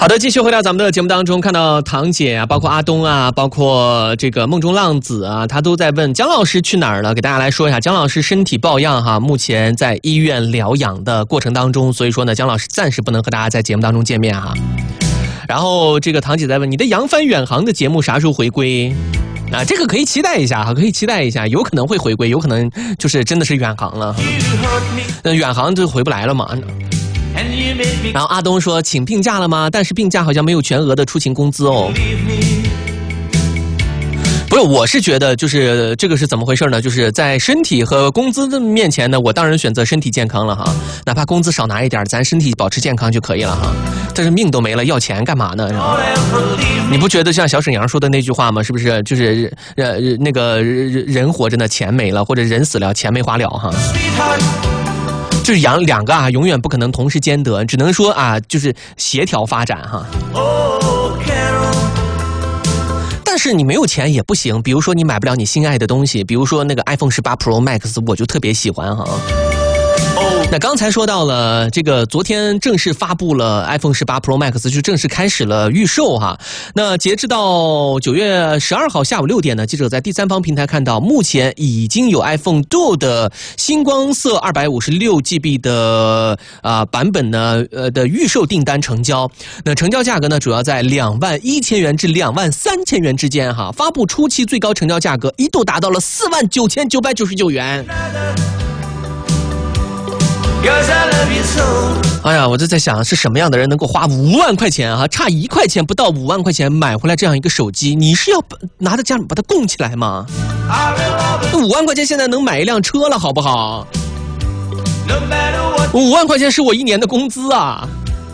好的，继续回到咱们的节目当中，看到堂姐啊，包括阿东啊，包括这个梦中浪子啊，他都在问姜老师去哪儿了。给大家来说一下，姜老师身体抱恙哈，目前在医院疗养的过程当中，所以说呢，姜老师暂时不能和大家在节目当中见面哈。然后这个堂姐在问你的扬帆远航的节目啥时候回归？啊，这个可以期待一下哈，可以期待一下，有可能会回归，有可能就是真的是远航了。那远航就回不来了嘛。然后阿东说请病假了吗？但是病假好像没有全额的出勤工资哦。不是，我是觉得就是这个是怎么回事呢？就是在身体和工资的面前呢，我当然选择身体健康了哈，哪怕工资少拿一点，咱身体保持健康就可以了哈。但是命都没了，要钱干嘛呢？你不觉得像小沈阳说的那句话吗？是不是就是那个人活着呢，钱没了，或者人死了，钱没花了哈？就是两个啊，永远不可能同时兼得，只能说啊，就是协调发展哈。但是你没有钱也不行，比如说你买不了你心爱的东西，比如说那个 iPhone 18 Pro Max， 我就特别喜欢哈。那刚才说到了这个，昨天正式发布了 iPhone 18 Pro Max， 就正式开始了预售哈。那截至到9月12号下午6点呢，记者在第三方平台看到，目前已经有 iPhone Duo 的星光色256GB 的版本呢的预售订单成交。那成交价格呢，主要在21000元至23000元之间哈。发布初期最高成交价格一度达到了49999元。哎呀，我就在想，是什么样的人能够花5万块钱啊，差1块钱不到5万块钱买回来这样一个手机？你是要拿在家里把它供起来吗？5万块钱现在能买一辆车了，好不好？5万块钱是我1年的工资啊！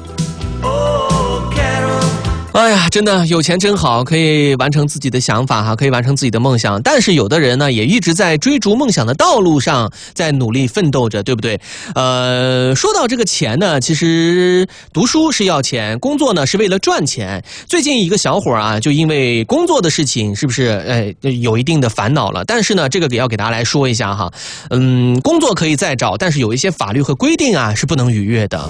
哎呀，真的有钱真好，可以完成自己的想法哈，可以完成自己的梦想。但是有的人呢，也一直在追逐梦想的道路上，在努力奋斗着，对不对？说到这个钱呢，其实读书是要钱，工作呢是为了赚钱。最近一个小伙啊，就因为工作的事情，是不是有一定的烦恼了？但是呢，这个也要给大家来说一下哈。工作可以再找，但是有一些法律和规定啊是不能逾越的。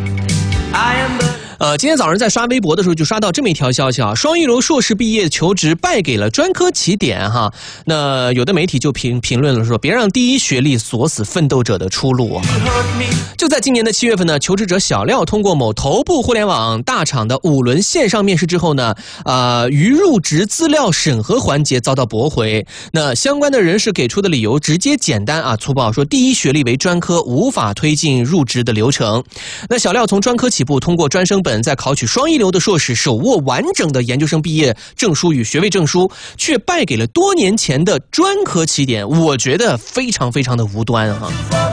今天早上在刷微博的时候就刷到这么一条消息啊，双一流硕士毕业求职败给了专科起点哈。那有的媒体就评论了说，别让第一学历锁死奋斗者的出路啊。就在今年的7月份呢，求职者小廖通过某头部互联网大厂的5轮线上面试之后呢，于入职资料审核环节遭到驳回。那相关的人士给出的理由直接简单啊粗暴，说第一学历为专科，无法推进入职的流程。那小廖从专科起步，通过专升本在考取双一流的硕士，手握完整的研究生毕业证书与学位证书，却败给了多年前的专科起点，我觉得非常非常的无端啊。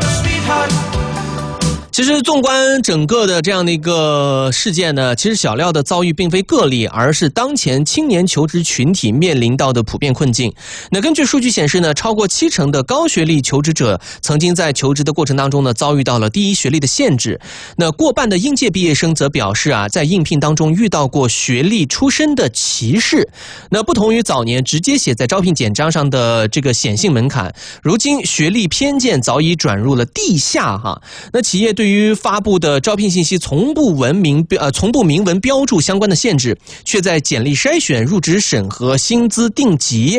其实纵观整个的这样的一个事件呢，其实小廖的遭遇并非个例，而是当前青年求职群体面临到的普遍困境。那根据数据显示呢，超过70%的高学历求职者曾经在求职的过程当中呢，遭遇到了第一学历的限制。那过半的应届毕业生则表示啊，在应聘当中遇到过学历出身的歧视。那不同于早年直接写在招聘简章上的这个显性门槛，如今学历偏见早已转入了地下哈。那企业对于发布的招聘信息从不明文标注相关的限制，却在简历筛选、入职审核、薪资定级